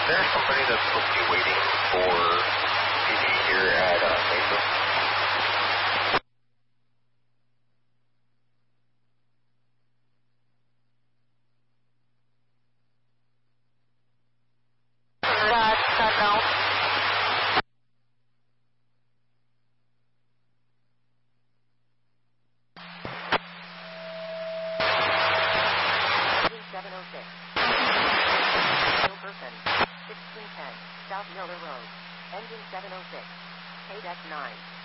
there somebody that's supposed to be waiting for PD here at Mesa? No. Engine 706. No person. 1610. South Miller Road. Engine 706. KDEX 9.